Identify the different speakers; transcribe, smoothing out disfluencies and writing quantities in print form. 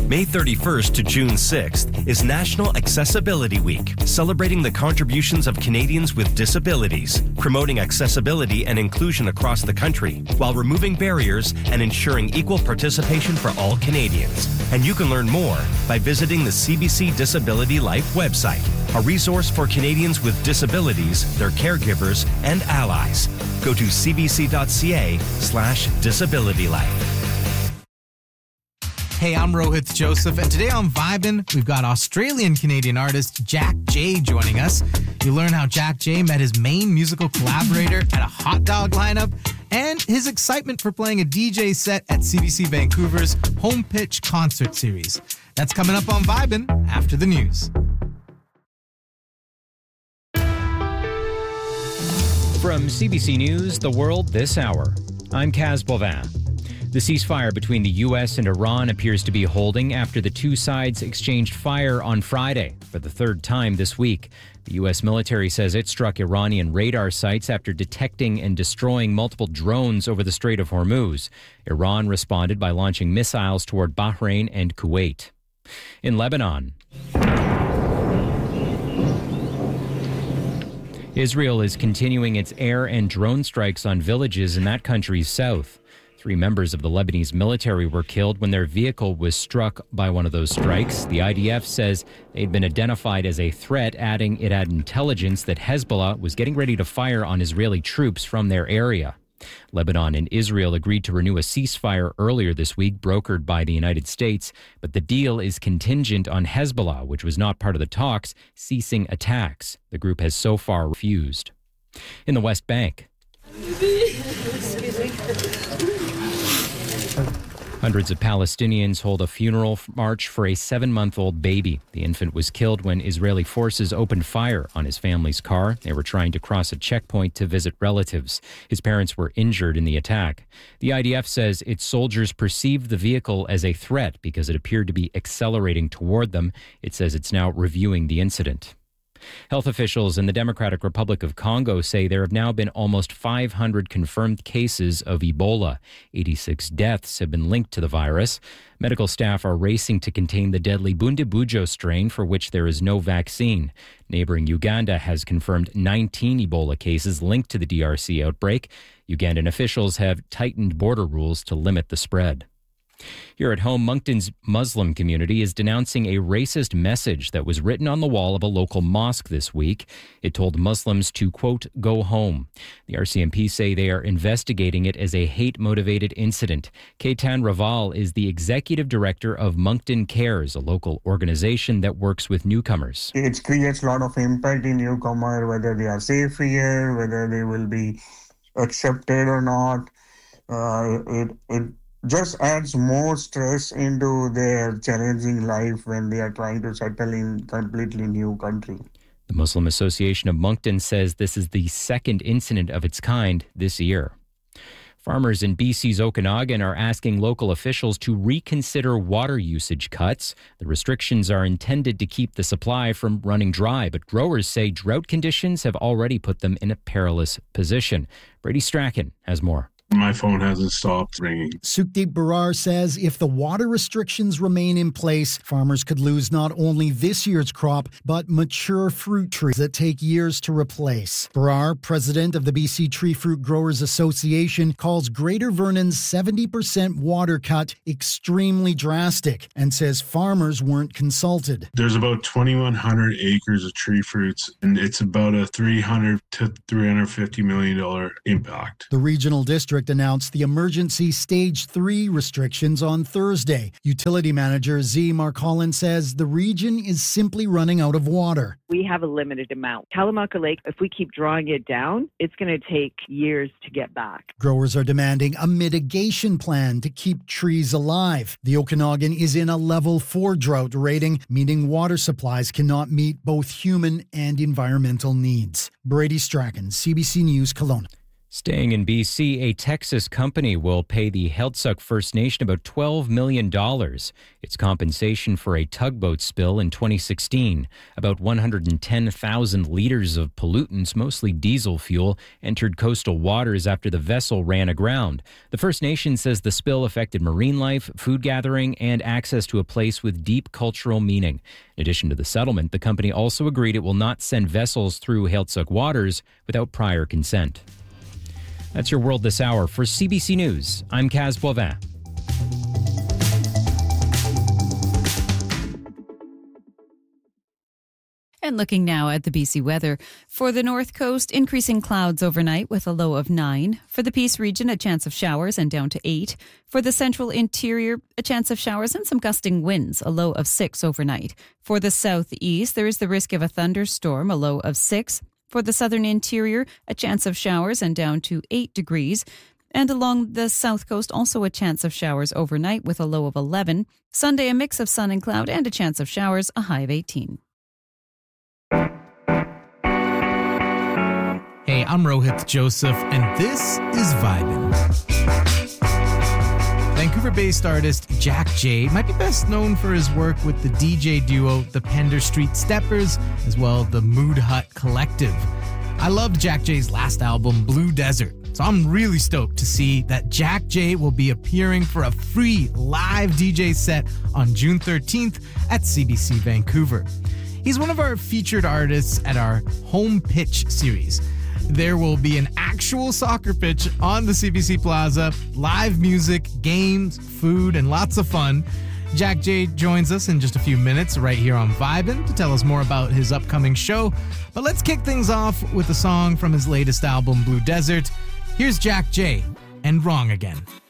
Speaker 1: May 31st to June 6th is National Accessibility Week, celebrating the contributions of Canadians with disabilities, promoting accessibility and inclusion across the country, while removing barriers and ensuring equal participation for all Canadians. And you can learn more by visiting the CBC Disability Life website, a resource for Canadians with disabilities, their caregivers, and allies. Go to cbc.ca/disabilitylife.
Speaker 2: Hey, I'm Rohit Joseph, and today on Vibin', we've got Australian-Canadian artist Jack J joining us. You learn how Jack J met his main musical collaborator at a hot dog lineup, and his excitement for playing a DJ set at CBC Vancouver's Home Pitch concert series. That's coming up on Vibin' after the news.
Speaker 3: From CBC News, The World This Hour, I'm Kaz Bovin. The ceasefire between the U.S. and Iran appears to be holding after the two sides exchanged fire on Friday for the third time this week. The U.S. military says it struck Iranian radar sites after detecting and destroying multiple drones over the Strait of Hormuz. Iran responded by launching missiles toward Bahrain and Kuwait. In Lebanon, Israel is continuing its air and drone strikes on villages in that country's south. 3 members of the Lebanese military were killed when their vehicle was struck by one of those strikes. The IDF says they'd been identified as a threat, adding it had intelligence that Hezbollah was getting ready to fire on Israeli troops from their area. Lebanon and Israel agreed to renew a ceasefire earlier this week, brokered by the United States, but the deal is contingent on Hezbollah, which was not part of the talks, ceasing attacks. The group has so far refused. In the West Bank, hundreds of Palestinians hold a funeral march for a 7-month-old baby. The infant was killed when Israeli forces opened fire on his family's car. They were trying to cross a checkpoint to visit relatives. His parents were injured in the attack. The IDF says its soldiers perceived the vehicle as a threat because it appeared to be accelerating toward them. It says it's now reviewing the incident. Health officials in the Democratic Republic of Congo say there have now been almost 500 confirmed cases of Ebola. 86 deaths have been linked to the virus. Medical staff are racing to contain the deadly Bundibugyo strain for which there is no vaccine. Neighboring Uganda has confirmed 19 Ebola cases linked to the DRC outbreak. Ugandan officials have tightened border rules to limit the spread. Here at home, Moncton's Muslim community is denouncing a racist message that was written on the wall of a local mosque this week. It told Muslims to, quote, go home. The RCMP say they are investigating it as a hate-motivated incident. Ketan Raval is the executive director of Moncton Cares, a local organization that works with newcomers.
Speaker 4: It creates a lot of impact in newcomers, whether they are safe here, whether they will be accepted or not. It just adds more stress into their challenging life when they are trying to settle in completely new country.
Speaker 3: The Muslim Association of Moncton says this is the second incident of its kind this year. Farmers in BC's Okanagan are asking local officials to reconsider water usage cuts. The restrictions are intended to keep the supply from running dry, but growers say drought conditions have already put them in a perilous position. Brady Strachan has more.
Speaker 5: My phone hasn't stopped ringing.
Speaker 6: Sukhdeep Barar says if the water restrictions remain in place, farmers could lose not only this year's crop, but mature fruit trees that take years to replace. Barar, president of the BC Tree Fruit Growers Association, calls Greater Vernon's 70% water cut extremely drastic and says farmers weren't consulted.
Speaker 5: There's about 2,100 acres of tree fruits, and it's about a $300 to $350 million impact.
Speaker 6: The regional district announced the emergency Stage 3 restrictions on Thursday. Utility manager Z. Marcolin says the region is simply running out of water.
Speaker 7: We have a limited amount. Kalamalka Lake, if we keep drawing it down, it's going to take years to get back.
Speaker 6: Growers are demanding a mitigation plan to keep trees alive. The Okanagan is in a level 4 drought rating, meaning water supplies cannot meet both human and environmental needs. Brady Strachan, CBC News, Kelowna.
Speaker 3: Staying in BC, a Texas company will pay the Heiltsuk First Nation about $12 million. It's compensation for a tugboat spill in 2016. About 110,000 liters of pollutants, mostly diesel fuel, entered coastal waters after the vessel ran aground. The First Nation says the spill affected marine life, food gathering, and access to a place with deep cultural meaning. In addition to the settlement, the company also agreed it will not send vessels through Heiltsuk waters without prior consent. That's your World This Hour. For CBC News, I'm Kaz Boivin.
Speaker 8: And looking now at the BC weather. For the North Coast, increasing clouds overnight with a low of 9. For the Peace region, a chance of showers and down to 8. For the central interior, a chance of showers and some gusting winds, a low of 6 overnight. For the southeast, there is the risk of a thunderstorm, a low of 6. For the southern interior, a chance of showers and down to 8 degrees. And along the south coast, also a chance of showers overnight with a low of 11. Sunday, a mix of sun and cloud and a chance of showers, a high of 18.
Speaker 2: Hey, I'm Rohit Joseph, and this is Vibin'. Vancouver-based artist Jack J might be best known for his work with the DJ duo The Pender Street Steppers, as well as the Mood Hut Collective. I loved Jack J's last album, Blue Desert, so I'm really stoked to see that Jack J will be appearing for a free live DJ set on June 13th at CBC Vancouver. He's one of our featured artists at our Home Pitch series. There will be an actual soccer pitch on the CBC Plaza, live music, games, food, and lots of fun. Jack J joins us in just a few minutes right here on Vibin' to tell us more about his upcoming show. But let's kick things off with a song from his latest album, Blue Desert. Here's Jack J and Wrong Again.